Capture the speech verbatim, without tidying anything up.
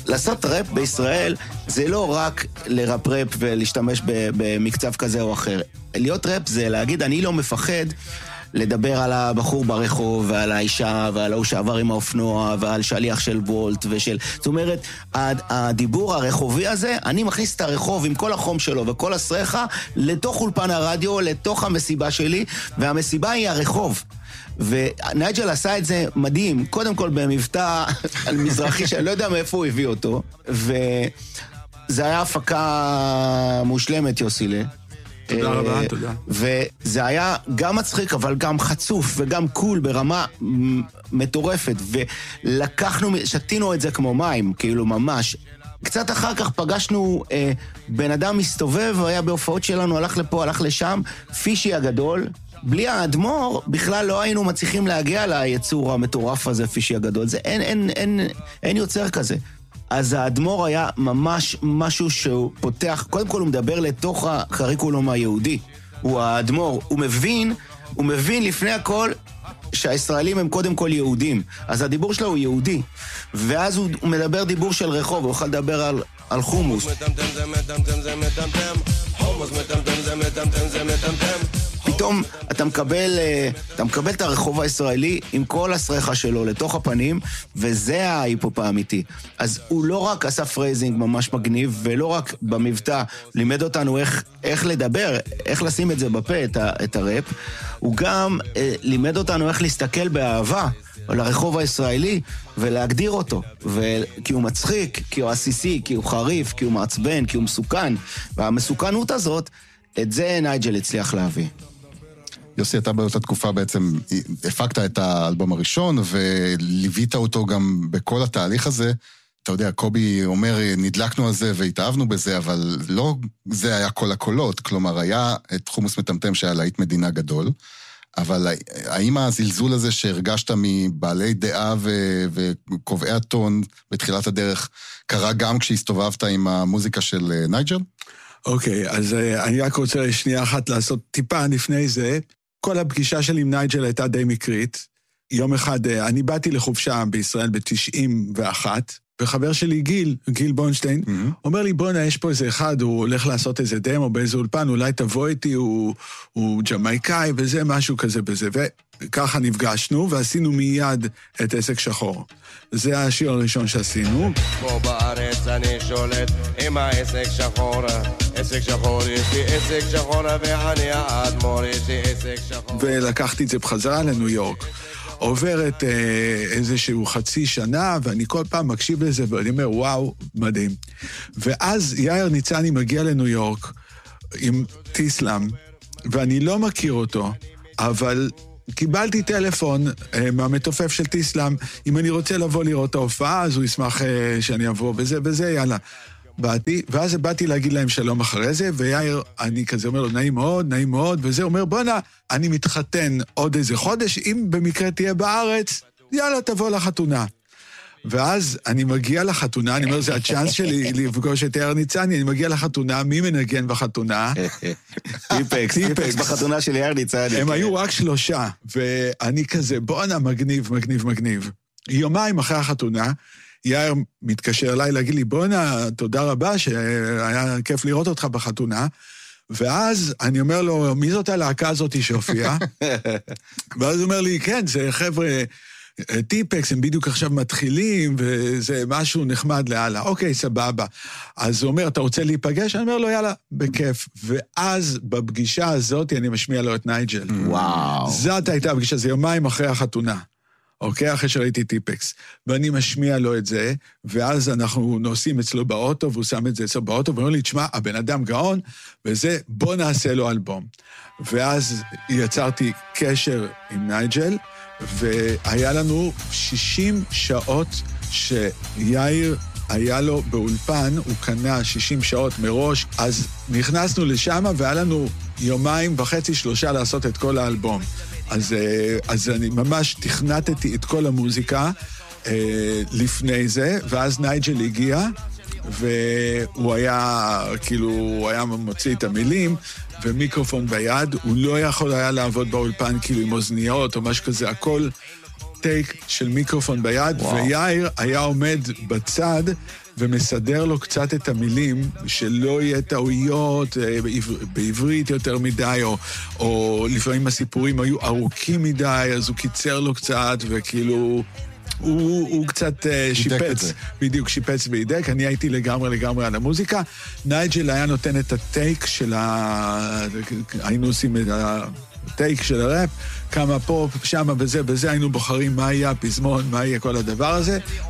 לעשות ראפ בישראל זה לא רק לראפ ראפ ולהשתמש במקצב כזה או אחר. להיות ראפ זה להגיד, אני לא מפחד לדבר על הבחור ברחוב ועל האישה ועל ההוא שעבר עם האופנוע ועל שליח של וולט ושל... זאת אומרת, הדיבור הרחובי הזה, אני מכניס את הרחוב עם כל החום שלו וכל הסרחה לתוך אולפן הרדיו, לתוך המסיבה שלי, והמסיבה היא הרחוב. ונייג'ל עשה את זה מדהים, קודם כל במבטא על מזרחי שאני לא יודע מאיפה הוא הביא אותו, וזה היה הפקה מושלמת, יוסילה. תודה רבה, תודה. וזה היה גם מצחיק, אבל גם חצוף וגם קול ברמה מטורפת, ולקחנו, שתינו את זה כמו מים, כאילו ממש. קצת אחר כך פגשנו אה, בן אדם מסתובב, היה בהופעות שלנו, הלך לפה, הלך לשם, פישי הגדול. בלי האדמו"ר, בכלל לא היינו מצליחים להגיע ליצור המטורף הזה, פישי הגדול. זה אין, אין, אין, אין יוצר כזה. אז האדמו"ר היה ממש משהו שהוא פותח, קודם כל הוא מדבר לתוך הקריקולום היהודי. הוא האדמו"ר, הוא מבין, הוא מבין לפני הכל שהישראלים הם קודם כל יהודים. אז הדיבור שלו הוא יהודי. ואז הוא, הוא מדבר דיבור של רחוב, הוא יכול לדבר על, על חומוס. פתאום אתה מקבל, אתה מקבל את הרחוב הישראלי עם כל הסרחה שלו לתוך הפנים, וזה ההיפופ האמיתי. אז הוא לא רק עשה פרייזינג ממש מגניב, ולא רק במבטא לימד אותנו איך, איך לדבר, איך לשים את זה בפה, את, ה, את הראפ, הוא גם אה, לימד אותנו איך להסתכל באהבה על הרחוב הישראלי ולהגדיר אותו. ו... כי הוא מצחיק, כי הוא עסיסי, כי הוא חריף, כי הוא מעצבן, כי הוא מסוכן. והמסוכנות הזאת, את זה נייג'ל הצליח להביא. יוסי, אתה באותה תקופה בעצם הפקת את האלבום הראשון, וליווית אותו גם בכל התהליך הזה. אתה יודע, קובי אומר, נדלקנו על זה והתאהבנו בזה, אבל לא זה היה כל הקולות. כלומר, היה את חומוס מטמטם שהיה להיט מדינה גדול, אבל האם הזלזול הזה שהרגשת מבעלי דעה ו- וקובעי הטון בתחילת הדרך, קרה גם כשהסתובבת עם המוזיקה של נייג'ל? אוקיי, אז אני רק רוצה שנייה אחת לעשות טיפה לפני זה. כל הפגישה שלי עם נייג'ל הייתה די מקרית. יום אחד, אני באתי לחופשה בישראל ב-תשעים ואחת, וחבר שלי גיל, גיל בונשטיין, mm-hmm. אומר לי, בונה, יש פה איזה אחד, הוא הולך לעשות איזה דמו באיזה אולפן, אולי תבוא איתי, הוא, הוא ג'מייקאי, וזה משהו כזה בזה. וככה נפגשנו, ועשינו מיד את עסק שחור. זה השיר הראשון שעשינו. פה בארץ אני שולט עם העסק שחור, עסק שחור, יש לי עסק שחור, ואני האדמו"ר, יש לי עסק שחור. ולקחתי את זה בחזרה לניו יורק. עוברת אה, איזשהו חצי שנה, ואני כל פעם מקשיב לזה, ואני אומר, וואו, מדהים. ואז יאיר ניצני מגיע לניו יורק עם טיסלאם, ואני לא מכיר אותו, אבל קיבלתי טלפון אה, מהמתופף של טיסלאם, אם אני רוצה לבוא לראות את ההופעה, אז הוא ישמח אה, שאני אבוא, וזה, וזה, יאללה. באתי, ואז באתי להגיד להם שלום אחרי זה, ויאיר, אני כזה אומר לו, נעים מאוד, נעים מאוד, וזה אומר, בונה, אני מתחתן עוד איזה חודש, אם במקרה תהיה בארץ, יאללה, תבוא לחתונה. ואז אני מגיע לחתונה, אני אומר, זה הצ'אנס שלי לפגוש את יאיר ניצני, אני מגיע לחתונה, מי מנגן בחתונה? טיפקס, טיפקס בחתונה של יאיר ניצני. הם היו רק שלושה, ואני כזה, בונה, מגניב, מגניב, מגניב. יומיים אחרי החתונה, יאיר מתקשר אליי להגיד לי, בונה, תודה רבה, שהיה כיף לראות אותך בחתונה, ואז אני אומר לו, מי זאת הלהקה הזאת שהופיעה? ואז הוא אומר לי, כן, זה חבר'ה, טיפקס, הם בדיוק עכשיו מתחילים, וזה משהו נחמד להלאה. אוקיי, סבבה. אז הוא אומר, אתה רוצה להיפגש? אני אומר לו, יאללה, בכיף. ואז בפגישה הזאת אני משמיע לו את נייג'ל. וואו. זאת הייתה הפגישה, זה יומיים אחרי החתונה. אוקיי, אחרי שראיתי טיפקס. ואני משמיע לו את זה, ואז אנחנו נוסעים אצלו באוטו, והוא שם את זה אצלו באוטו, ואומר לי, תשמע, הבן אדם גאון, וזה, בוא נעשה לו אלבום. ואז יצרתי קשר עם נייג'ל, והיה לנו שישים שעות שיאיר היה לו באולפן, הוא קנה שישים שעות מראש, אז נכנסנו לשם, והיה לנו יומיים וחצי, שלושה לעשות את כל האלבום. אז, אז אני ממש תכנתתי את כל המוזיקה אה, לפני זה, ואז נייג'ל הגיע, והוא היה, כאילו, הוא היה מוציא את המילים, ומיקרופון ביד, הוא לא יכול היה לעבוד באולפן כאילו עם אוזניות או משהו כזה, הכל טייק של מיקרופון ביד, וואו. ויאיר היה עומד בצד ומסדר לו קצת את המילים, שלא יהיה טעויות בעברית יותר מדי, או, או לפעמים הסיפורים היו ארוכים מדי, אז הוא קיצר לו קצת, וכאילו... הוא, הוא קצת שיפץ, בדיוק שיפץ והידק, אני הייתי לגמרי לגמרי על המוזיקה. נייג'ל היה נותן את הטייק של ה... היינו עושים את הטייק של הראפ, כמה פה, שמה וזה, וזה היינו בוחרים מה יהיה הפזמון, מה יהיה כל הדבר הזה.